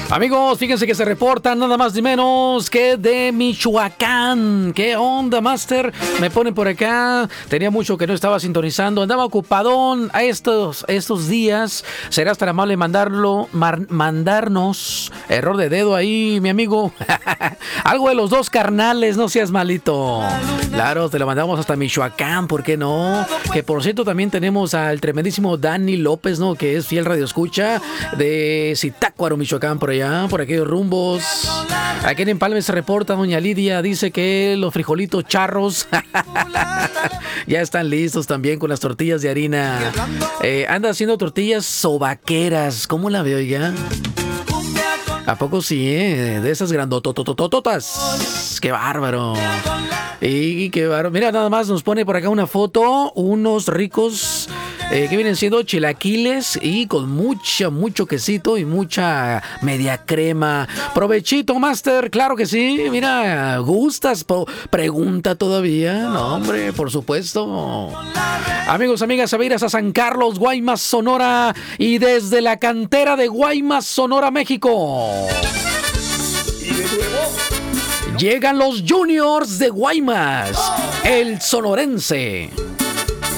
Amigos, fíjense que se reportan nada más ni menos que de Michoacán. ¿Qué onda, Master? Me ponen por acá. Tenía mucho que no estaba sintonizando. Andaba ocupadón a estos días. ¿Serás tan amable mandarnos error de dedo ahí, mi amigo? Algo de los dos carnales, no seas malito. Claro, te lo mandamos hasta Michoacán, ¿por qué no? Que por cierto también tenemos al tremendísimo Dani López, ¿no? Que es fiel radioescucha de Zitácuaro, Michoacán, por allá, por aquellos rumbos. Aquí en Empalme se reporta, doña Lidia, dice que los frijolitos charros ya están listos también con las tortillas de harina. Anda haciendo tortillas sobaqueras, ¿cómo la veo ya? ¿A poco sí, de esas grandotototototas? ¡Qué bárbaro! Y qué bárbaro. Mira, nada más nos pone por acá una foto, unos ricos que vienen siendo chilaquiles y con mucho quesito y mucha media crema. Provechito, Master, claro que sí. Mira, ¿gustas? Pregunta todavía. No, hombre, por supuesto. Amigos, amigas, a San Carlos, Guaymas, Sonora, y desde la cantera de Guaymas, Sonora, México. Y de nuevo llegan los Juniors de Guaymas, el sonorense.